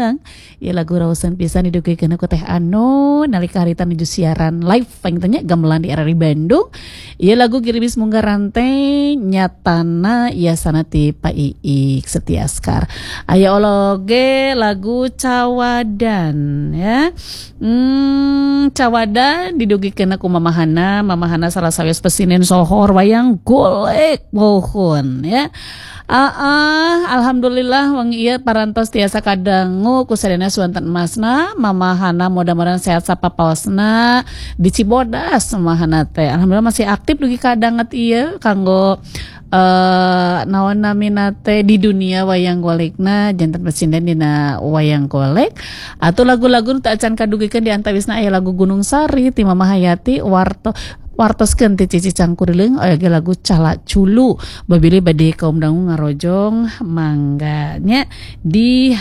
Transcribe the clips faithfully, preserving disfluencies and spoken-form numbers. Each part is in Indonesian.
Sumedang. Ieu lagu raosan pisan didugikeun ku Teh Anu nalika harita nuju siaran live paling tanya gamelan di R R I Bandung. Ieu lagu Girimis Munggah Rantai nyatana iasana ti Pak Iik Setiaskar. Aya ologe lagu Cawadan ya. Hmm, Cawadan didugikeun ku mamahana, mamahana salah sawios pesinen sohor wayang golek mohon ya. Ah, ah, alhamdulillah wang iya parantos tiasa kadangu kusadana suantan emasna mamahana mudah-mudahan sehat sapapaosna di Cibodas mamahana teh alhamdulillah masih aktif dugi kadanget ieu kanggo uh, naon namina teh di dunia wayang golekna janten pesinden dina wayang golek atuh lagu-lagu teu acan kadugikeun di antawisna aya lagu Gunung Sari ti Mama Hayati warto wartoskeun ti Cici Cangkurileng aya ge lagu Cala Culu babili bade kaum dangu ngarojong mangganya di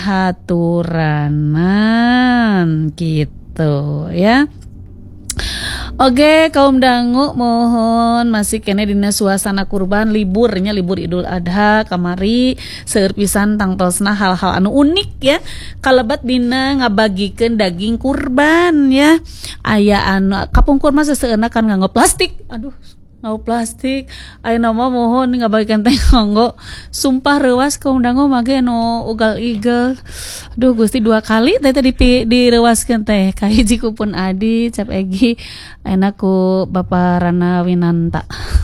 haturanan gitu ya. Oke kaum dangu mohon masih kene dina suasana kurban liburnya libur Idul Adha kamari seueur pisan tangtosna hal-hal anu unik ya kalebat dina ngabagikeun daging kurban ya aya anu kapungkur mah seueurna kan nganggo plastik aduh nganggo plastik ayeuna mah mohon ngabagikeun teh nganggo sumpah reuas kaum dangu mage anu ugal-igel aduh Gusti dua kali teh tadi direuaskeun teh ka hiji ku pun Adi cap Egi enak ku Bapak Rana Winanta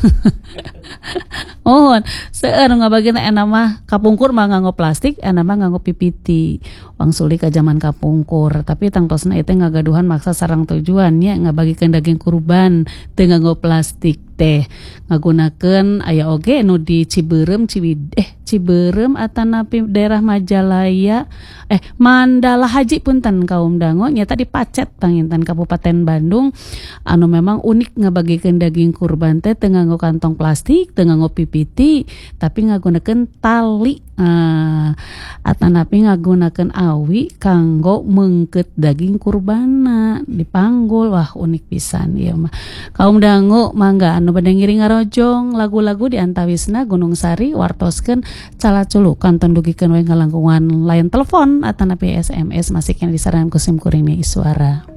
mohon seueur ngabagikeun teh enak mah kapungkur mah nganggo plastik enak mah nganggo P P T wangsul ka zaman kapungkur tapi tangtosna ieu teh ngagaduhan maksa sareng tujuan nya ngabagikeun daging kurban teu nganggo plastik teh ngagunakeun aya oge nu di Ciberem Ciwid eh Ciberem atanapi daerah Majalaya eh Mandala Haji punten kaum dango nyata di Pacet Pangintan Kabupaten Bandung anu memang unik ngabagikeun daging kurban teh teu nganggo kantong plastik teu nganggo P P T tapi ngagunakeun tali uh, atanapi ngagunakeun awi kanggo meungkeut daging kurbana dipanggul wah unik pisan ieu mah kaum dango mangga anu bade ngiring ngarojong lagu-lagu di antawisna Gunung Sari wartoskeun Cala Culu kanton dugikeun we ngalangkungan layan telepon atanapi S M S masih kena disarankan ku sim kuring suara.